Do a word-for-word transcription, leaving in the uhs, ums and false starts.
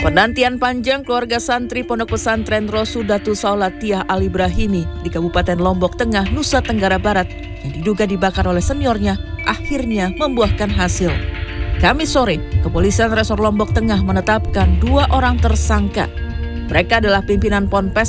Penantian panjang keluarga santri Pondok Pesantren Rosudatu Saulatia Ali Ibrahimi di Kabupaten Lombok Tengah, Nusa Tenggara Barat yang diduga dibakar oleh seniornya akhirnya membuahkan hasil. Kamis sore, Kepolisian Resor Lombok Tengah menetapkan dua orang tersangka. Mereka adalah pimpinan Ponpes